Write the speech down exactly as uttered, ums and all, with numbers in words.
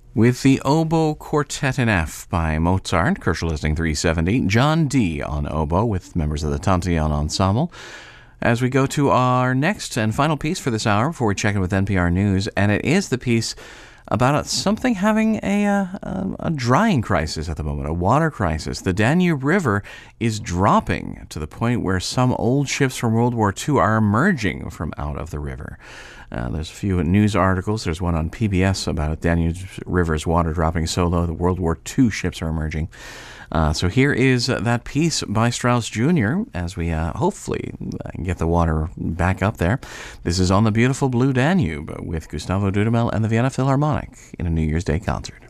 With the Oboe Quartet in F by Mozart, Kershaw Listening three seventy, John Dee on oboe with members of the Tantillon Ensemble. As we go to our next and final piece for this hour before we check in with N P R News, and it is the piece about something having a, a, a drying crisis at the moment, a water crisis. The Danube River is dropping to the point where some old ships from World War Two are emerging from out of the river. Uh, there's a few news articles. There's one on P B S about Danube River's water dropping so low the World War Two ships are emerging. Uh, so here is uh, that piece by Strauss Junior as we uh, hopefully get the water back up there. This is On the Beautiful Blue Danube with Gustavo Dudamel and the Vienna Philharmonic in a New Year's Day concert.